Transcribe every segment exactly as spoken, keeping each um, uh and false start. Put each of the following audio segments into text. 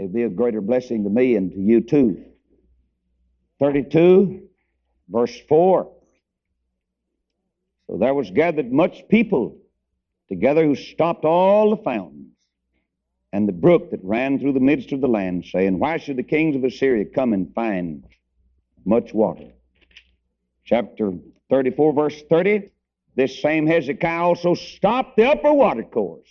It'd be a greater blessing to me and to you too. thirty-two, verse four. So there was gathered much people together who stopped all the fountains and the brook that ran through the midst of the land, saying, Why should the kings of Assyria come and find much water? Chapter thirty-four, verse thirty. This same Hezekiah also stopped the upper water course.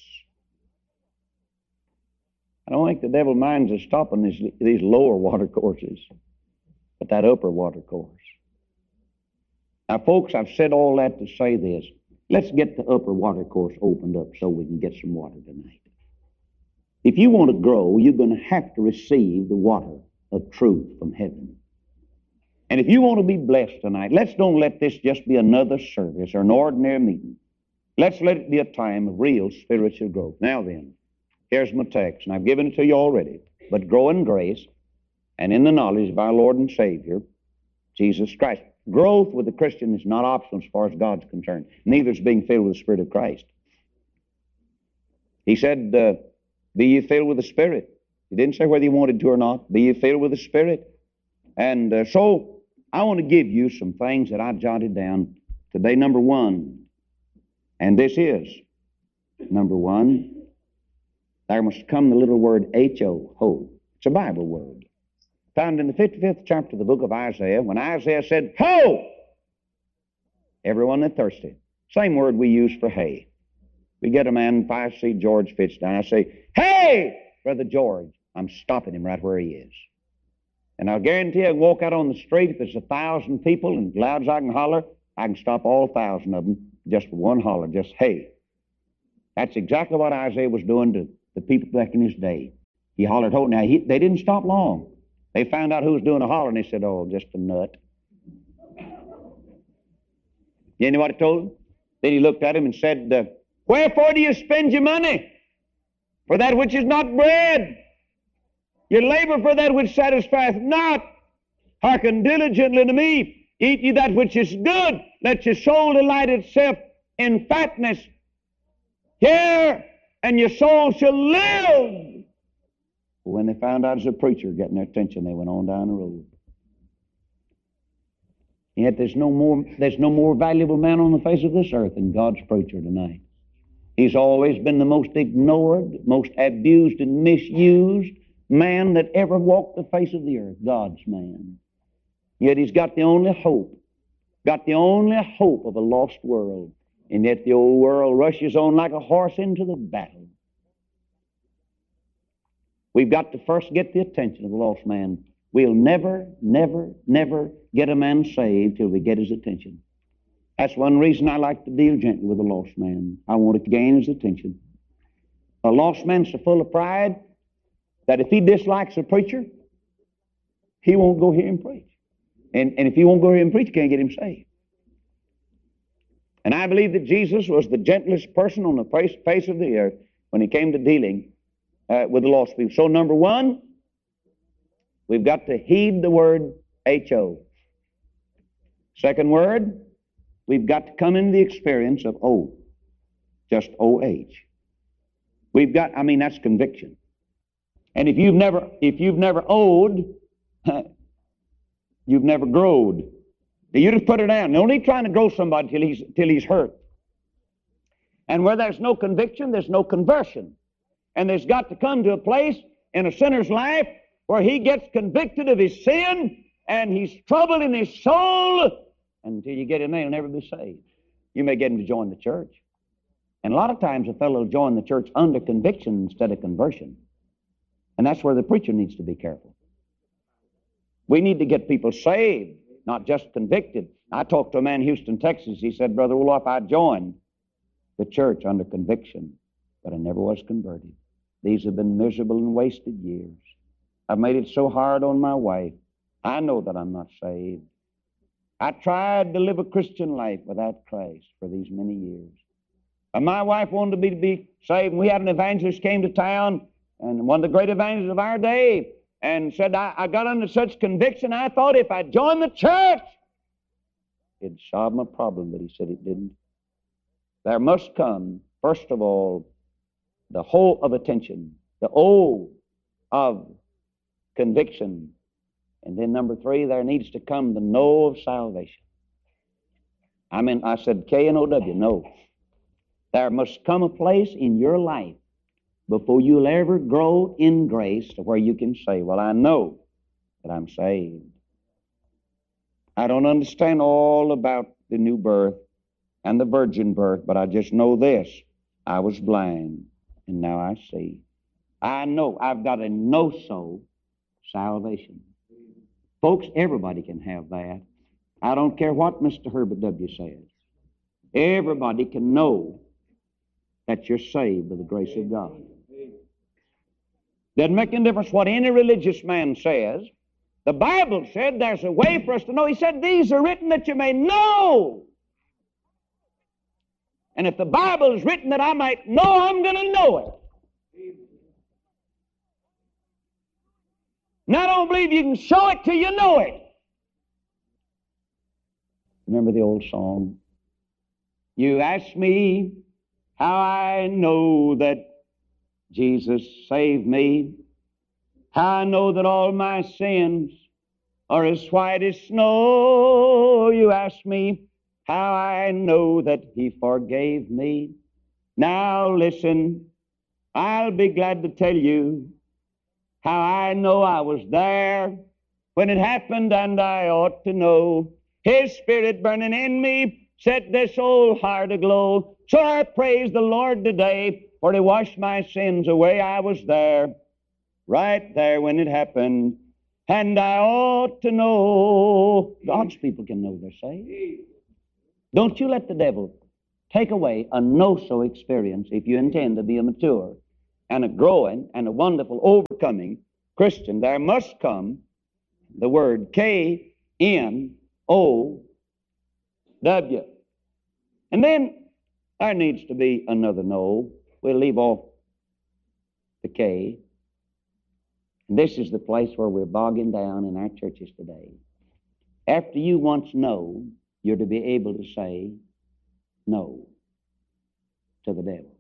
I don't think the devil minds us stopping these, these lower water courses, but that upper water course. Now, folks, I've said all that to say this. Let's get the upper water course opened up so we can get some water tonight. If you want to grow, you're going to have to receive the water of truth from heaven. And if you want to be blessed tonight, let's don't let this just be another service or an ordinary meeting. Let's let it be a time of real spiritual growth. Now then, here's my text, and I've given it to you already. But grow in grace and in the knowledge of our Lord and Savior, Jesus Christ. Growth with the Christian is not optional as far as God's concerned. Neither is being filled with the Spirit of Christ. He said, uh, be ye filled with the Spirit. He didn't say whether you wanted to or not. Be ye filled with the Spirit. And uh, so I want to give you some things that I jotted down today. Number one, and this is, number one, there must come the little word H O, ho. It's a Bible word. Found in the fifty-fifth chapter of the book of Isaiah, when Isaiah said, Ho! Everyone that thirsty. Same word we use for hay. We get a man, if I see George Fitz down, I say, Hey, Brother George. I'm stopping him right where he is. And I'll guarantee I can walk out on the street, if there's a thousand people, and loud as I can holler, I can stop all a thousand of them just for one holler, just hey. That's exactly what Isaiah was doing to the people back in his day. He hollered, ho. Now, he, they didn't stop long. They found out who was doing the holler, and they said, oh, just a nut. You know what he told him? Then he looked at him and said, uh, Wherefore do you spend your money? For that which is not bread. You labor for that which satisfieth not. Hearken diligently to me. Eat ye that which is good. Let your soul delight itself in fatness. Hear, and your soul shall live. When they found out as a preacher getting their attention, they went on down the road. And yet there's no more, there's no more valuable man on the face of this earth than God's preacher tonight. He's always been the most ignored, most abused and misused man that ever walked the face of the earth, God's man. Yet he's got the only hope, got the only hope of a lost world. And yet the old world rushes on like a horse into the battle. We've got to first get the attention of the lost man. We'll never, never, never get a man saved till we get his attention. That's one reason I like to deal gently with a lost man. I want to gain his attention. A lost man's so full of pride that if he dislikes a preacher, he won't go hear him preach. And, and if he won't go hear him preach, he can't get him saved. And I believe that Jesus was the gentlest person on the face, face of the earth when he came to dealing uh, with the lost people. So number one, we've got to heed the word H O. Second word, we've got to come into the experience of O, just O H. We've got, I mean, that's conviction. And if you've never, if you've never owed, you've never growed. You just put it down. Don't need trying to grow somebody till he's till he's hurt. And where there's no conviction, there's no conversion. And there's got to come to a place in a sinner's life where he gets convicted of his sin and he's troubled in his soul. Until you get in there, he'll never be saved. You may get him to join the church. And a lot of times a fellow will join the church under conviction instead of conversion. And that's where the preacher needs to be careful. We need to get people saved, not just convicted. I talked to a man in Houston, Texas. He said, Brother Wolof, I joined the church under conviction, but I never was converted. These have been miserable and wasted years. I've made it so hard on my wife. I know that I'm not saved. I tried to live a Christian life without Christ for these many years. And my wife wanted me to be saved. And we had an evangelist came to town, and one of the great evangelists of our day, and said, I, I got under such conviction, I thought if I joined the church, it'd solve my problem, but he said it didn't. There must come, first of all, the whole of attention, the O of conviction. And then number three, there needs to come the know of salvation. I mean, I said K N O W, no. There must come a place in your life before you'll ever grow in grace to where you can say, well, I know that I'm saved. I don't understand all about the new birth and the virgin birth, but I just know this. I was blind, and now I see. I know I've got a know-so salvation. Folks, everybody can have that. I don't care what Mister Herbert W. says. Everybody can know that you're saved by the grace of God. Doesn't make any difference what any religious man says. The Bible said there's a way for us to know. He said, these are written that you may know. And if the Bible is written that I might know, I'm going to know it. Now, I don't believe you can show it till you know it. Remember the old song? You ask me how I know that Jesus saved me, how I know that all my sins are as white as snow. You ask me how I know that He forgave me. Now listen, I'll be glad to tell you how I know I was there when it happened, and I ought to know. His Spirit burning in me set this old heart aglow. So I praise the Lord today, for He washed my sins away. I was there, right there when it happened, and I ought to know. God's people can know they're saved. Don't you let the devil take away a know-so experience if you intend to be a mature and a growing and a wonderful overcoming Christian. There must come the word K N O W. And then there needs to be another know. We'll leave off the K. And this is the place where we're bogging down in our churches today. After you once know, you're to be able to say no to the devil.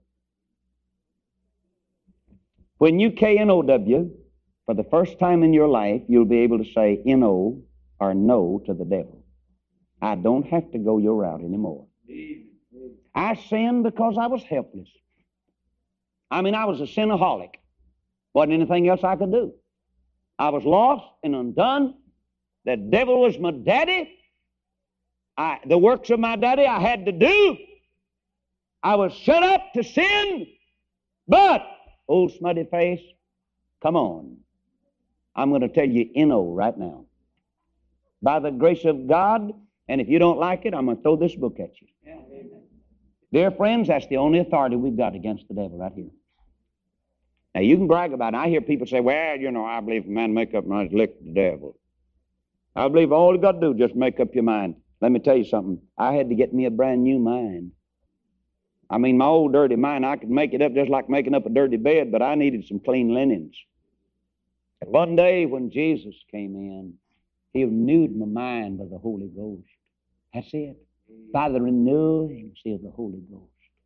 When you K N O W, for the first time in your life, you'll be able to say N O or no to the devil. I don't have to go your route anymore. I sinned because I was helpless. I mean, I was a sinaholic. Wasn't anything else I could do. I was lost and undone. The devil was my daddy. I, the works of my daddy I had to do. I was shut up to sin. But, old smutty face, come on. I'm going to tell you N O right now. By the grace of God, and if you don't like it, I'm going to throw this book at you. Yeah, dear friends, that's the only authority we've got against the devil right here. Now, you can brag about it. I hear people say, well, you know, I believe if a man make up his mind to lick the devil. I believe all you got to do is just make up your mind. Let me tell you something. I had to get me a brand new mind. I mean, my old dirty mind, I could make it up just like making up a dirty bed, but I needed some clean linens. And one day when Jesus came in, He renewed my mind by the Holy Ghost. That's it. By the renewing of the Holy Ghost.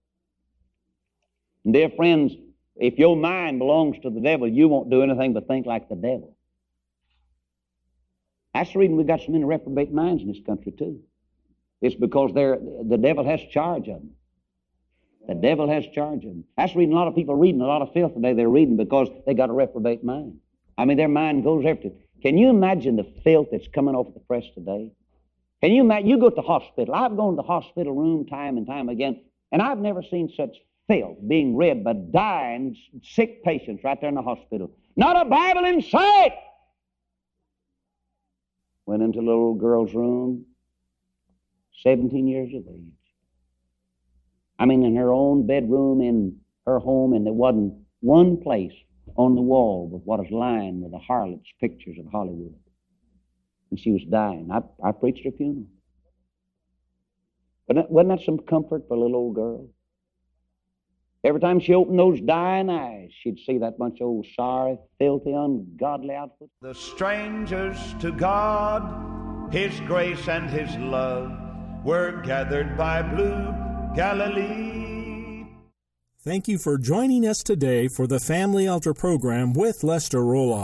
And dear friends, if your mind belongs to the devil, you won't do anything but think like the devil. That's the reason we've got so many reprobate minds in this country, too. It's because they're, the devil has charge of them. The devil has charge of them. That's the reason a lot of people are reading a lot of filth today. They're reading because they got a reprobate mind. I mean, their mind goes everything. Can you imagine the filth that's coming off the press today? Can you imagine? You go to the hospital. I've gone to the hospital room time and time again, and I've never seen such filth being read by dying, sick patients right there in the hospital. Not a Bible in sight. Went into a little girl's room, seventeen years of age. I mean, in her own bedroom in her home, and there wasn't one place on the wall with what is lined with the harlots' pictures of Hollywood. And she was dying. I, I preached her funeral. But wasn't that some comfort for a little old girl? Every time she opened those dying eyes, she'd see that bunch of old sorry, filthy, ungodly outfits. The strangers to God, His grace and His love were gathered by blue Galilee. Thank you for joining us today for the Family Altar program with Lester Roloff.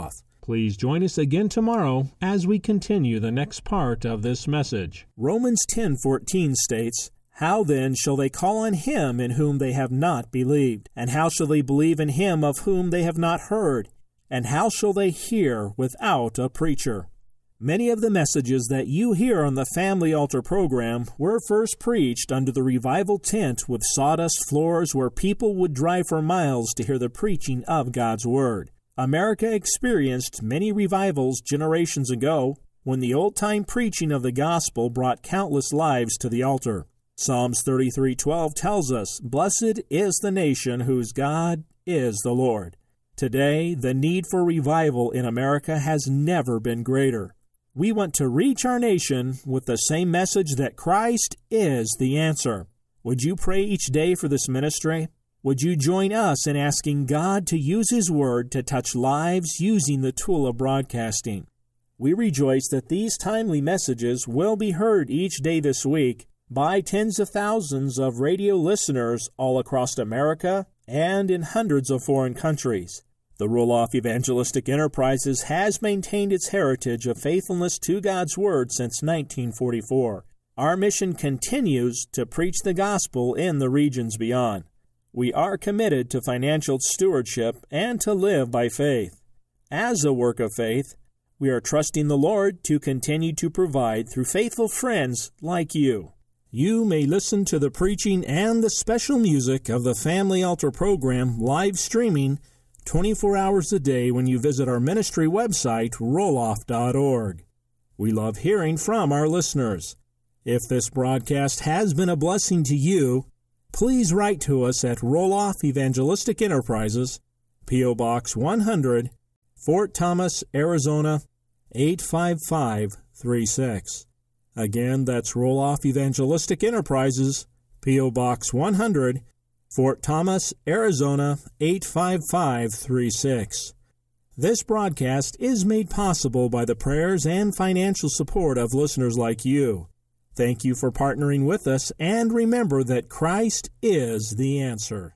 Please join us again tomorrow as we continue the next part of this message. Romans ten fourteen states, "How then shall they call on him in whom they have not believed? And how shall they believe in him of whom they have not heard? And how shall they hear without a preacher?" Many of the messages that you hear on the Family Altar program were first preached under the revival tent with sawdust floors where people would drive for miles to hear the preaching of God's Word. America experienced many revivals generations ago when the old-time preaching of the gospel brought countless lives to the altar. Psalms thirty-three twelve tells us, "Blessed is the nation whose God is the Lord." Today, the need for revival in America has never been greater. We want to reach our nation with the same message that Christ is the answer. Would you pray each day for this ministry? Would you join us in asking God to use His Word to touch lives using the tool of broadcasting? We rejoice that these timely messages will be heard each day this week by tens of thousands of radio listeners all across America and in hundreds of foreign countries. The Roloff Evangelistic Enterprises has maintained its heritage of faithfulness to God's Word since nineteen forty-four. Our mission continues to preach the gospel in the regions beyond. We are committed to financial stewardship and to live by faith. As a work of faith, we are trusting the Lord to continue to provide through faithful friends like you. You may listen to the preaching and the special music of the Family Altar program live streaming twenty-four hours a day when you visit our ministry website, roloff dot org. We love hearing from our listeners. If this broadcast has been a blessing to you, please write to us at Roloff Evangelistic Enterprises, P O. Box one hundred, Fort Thomas, Arizona, eight five five three six. Again, that's Roloff Evangelistic Enterprises, P O. Box one hundred, Fort Thomas, Arizona, eight five five three six. This broadcast is made possible by the prayers and financial support of listeners like you. Thank you for partnering with us, and remember that Christ is the answer.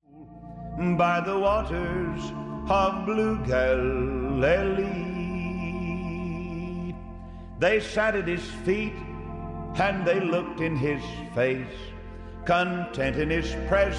By the waters of blue Galilee, they sat at his feet, and they looked in his face, content in his presence.